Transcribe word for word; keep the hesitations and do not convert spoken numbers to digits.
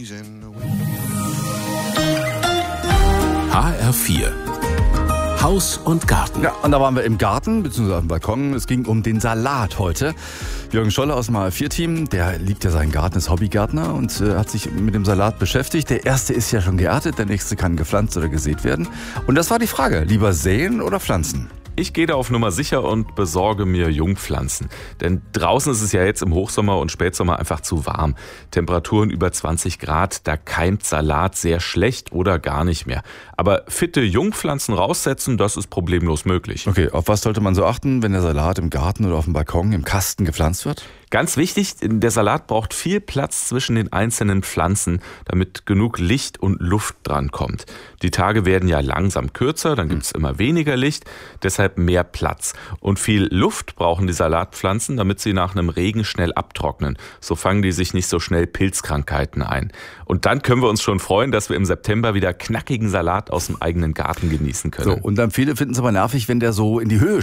H R vier Haus und Garten. Ja, und da waren wir im Garten, beziehungsweise auf dem Balkon. Es ging um den Salat heute. Jürgen Scholle aus dem H R vier Team, der liebt ja seinen Garten, ist Hobbygärtner und äh, hat sich mit dem Salat beschäftigt. Der erste ist ja schon geerntet, der nächste kann gepflanzt oder gesät werden. Und das war die Frage, lieber säen oder pflanzen? Ich gehe da auf Nummer sicher und besorge mir Jungpflanzen. Denn draußen ist es ja jetzt im Hochsommer und Spätsommer einfach zu warm. Temperaturen über zwanzig Grad, da keimt Salat sehr schlecht oder gar nicht mehr. Aber fitte Jungpflanzen raussetzen, das ist problemlos möglich. Okay, auf was sollte man so achten, wenn der Salat im Garten oder auf dem Balkon, im Kasten gepflanzt wird? Ganz wichtig, der Salat braucht viel Platz zwischen den einzelnen Pflanzen, damit genug Licht und Luft dran kommt. Die Tage werden ja langsam kürzer, dann gibt es immer weniger Licht, deshalb mehr Platz. Und viel Luft brauchen die Salatpflanzen, damit sie nach einem Regen schnell abtrocknen. So fangen die sich nicht so schnell Pilzkrankheiten ein. Und dann können wir uns schon freuen, dass wir im September wieder knackigen Salat aus dem eigenen Garten genießen können. So, und dann viele finden es aber nervig, wenn der so in die Höhe